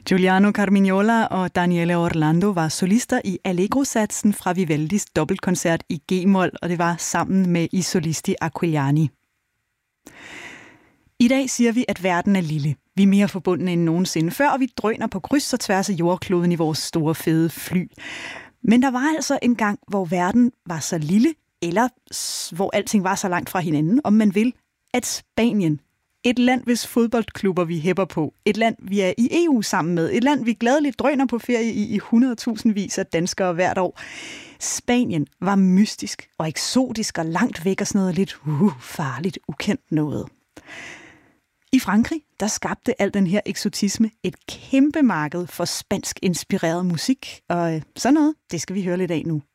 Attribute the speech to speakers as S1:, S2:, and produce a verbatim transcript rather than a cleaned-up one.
S1: Giuliano Carmignola og Daniele Orlando var solister i Allegro-satsen fra Vivaldis dobbeltkoncert i G-mol, og det var sammen med I Solisti Aquiliani. I dag siger vi, at verden er lille. Vi er mere forbundne end nogensinde før, og vi drøner på kryds og tværs af jordkloden i vores store, fede fly. Men der var altså en gang, hvor verden var så lille, eller hvor alting var så langt fra hinanden, om man vil, at Spanien, et land, hvis fodboldklubber vi hæpper på, et land, vi er i E U sammen med, et land, vi gladeligt drøner på ferie i i hundredtusindvis af danskere hvert år. Spanien var mystisk og eksotisk og langt væk og sådan noget lidt uh, farligt, ukendt noget. I Frankrig, der skabte al den her eksotisme et kæmpe marked for spansk inspireret musik, og sådan noget, det skal vi høre lidt af nu.